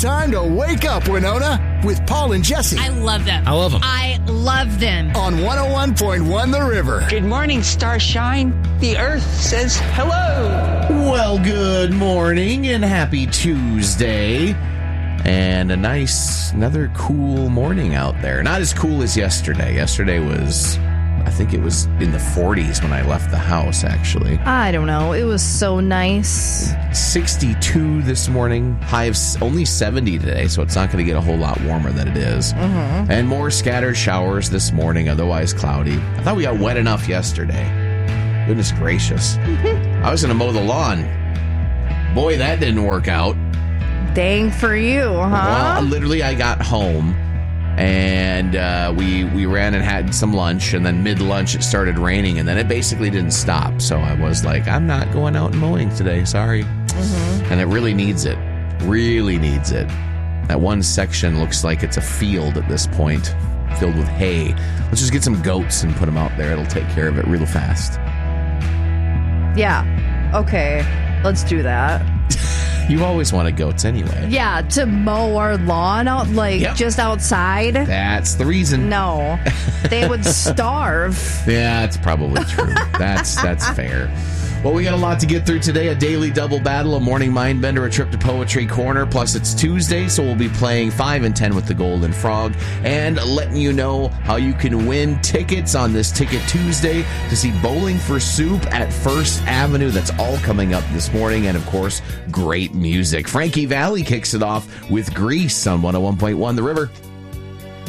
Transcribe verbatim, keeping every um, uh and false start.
time to wake up, Winona, with Paul and Jesse. I love them. I love them. I love them. On one oh one point one The River. Good morning, Starshine. The Earth says hello. Well, good morning and happy Tuesday. And a nice, another cool morning out there. Not as cool as yesterday. Yesterday was, I think it was in the forties when I left the house, actually. I don't know. It was so nice. sixty-two this morning. High of only seventy today, so it's not going to get a whole lot warmer than it is. Mm-hmm. And more scattered showers this morning, otherwise cloudy. I thought we got wet enough yesterday. Goodness gracious. I was going to mow the lawn. Boy, that didn't work out. Dang for you, huh? Well, literally, I got home. And uh, we we ran and had some lunch, and then mid-lunch it started raining, and then it basically didn't stop. So I was like, I'm not going out and mowing today, sorry. Mm-hmm. And it really needs it. Really needs it. That one section looks like it's a field at this point, filled with hay. Let's just get some goats and put them out there. It'll take care of it real fast. Yeah. Okay. Let's do that. You always wanted goats anyway. Yeah, to mow our lawn out, like, yep. Just outside. That's the reason. No, they would starve. Yeah, that's probably true. That's that's fair. Well, we got a lot to get through today. A daily double battle, a morning mind bender, a trip to Poetry Corner. Plus, it's Tuesday, so we'll be playing five and ten with the Golden Frog and letting you know how you can win tickets on this Ticket Tuesday to see Bowling for Soup at First Avenue. That's all coming up this morning. And, of course, great music. Frankie Valli kicks it off with Grease on one oh one point one The River.